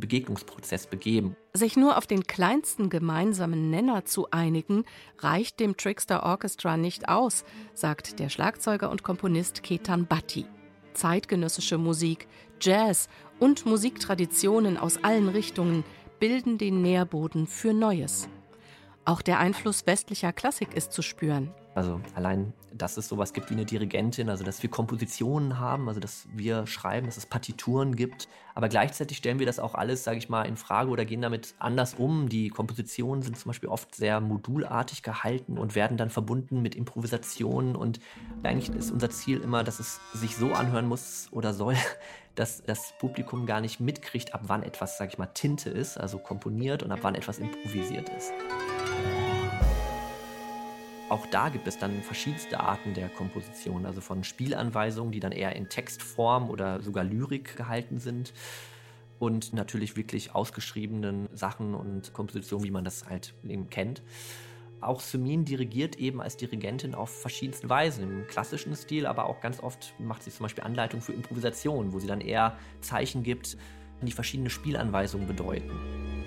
Begegnungsprozess begeben. Sich nur auf den kleinsten gemeinsamen Nenner zu einigen, reicht dem Trickster Orchestra nicht aus, sagt der Schlagzeuger und Komponist Ketan Bhatti. Zeitgenössische Musik, Jazz und Musiktraditionen aus allen Richtungen bilden den Nährboden für Neues. Auch der Einfluss westlicher Klassik ist zu spüren. Also allein, dass es sowas gibt wie eine Dirigentin, also dass wir Kompositionen haben, also dass wir schreiben, dass es Partituren gibt. Aber gleichzeitig stellen wir das auch alles, sage ich mal, in Frage oder gehen damit anders um. Die Kompositionen sind zum Beispiel oft sehr modulartig gehalten und werden dann verbunden mit Improvisationen. Und eigentlich ist unser Ziel immer, dass es sich so anhören muss oder soll, dass das Publikum gar nicht mitkriegt, ab wann etwas, sage ich mal, Tinte ist, also komponiert, und ab wann etwas improvisiert ist. Auch da gibt es dann verschiedenste Arten der Komposition, also von Spielanweisungen, die dann eher in Textform oder sogar Lyrik gehalten sind, und natürlich wirklich ausgeschriebenen Sachen und Kompositionen, wie man das halt eben kennt. Auch Somin dirigiert eben als Dirigentin auf verschiedenste Weisen, im klassischen Stil, aber auch ganz oft macht sie zum Beispiel Anleitungen für Improvisation, wo sie dann eher Zeichen gibt, die verschiedene Spielanweisungen bedeuten.